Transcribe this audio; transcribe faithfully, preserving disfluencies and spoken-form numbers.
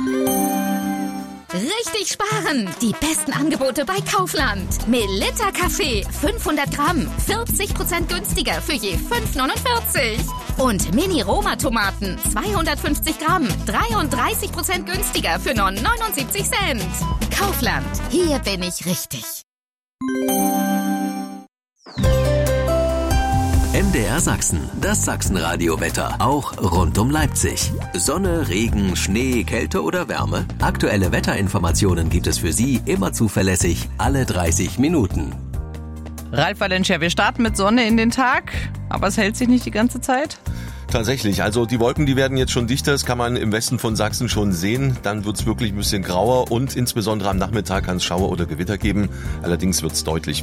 Richtig sparen! Die besten Angebote bei Kaufland. Melitta Kaffee fünfhundert Gramm, vierzig Prozent günstiger für je fünf neunundvierzig. Und Mini Roma Tomaten zweihundertfünfzig Gramm, dreiunddreißig Prozent günstiger für nur neunundsiebzig Cent. Kaufland, hier bin ich richtig. M D R Sachsen, das Sachsenradio-Wetter, auch rund um Leipzig. Sonne, Regen, Schnee, Kälte oder Wärme? Aktuelle Wetterinformationen gibt es für Sie immer zuverlässig, alle dreißig Minuten. Ralf Valencia, wir starten mit Sonne in den Tag, aber es hält sich nicht die ganze Zeit. Tatsächlich, also die Wolken, die werden jetzt schon dichter, das kann man im Westen von Sachsen schon sehen. Dann wird's wirklich ein bisschen grauer und insbesondere am Nachmittag kann es Schauer oder Gewitter geben. Allerdings wird's deutlich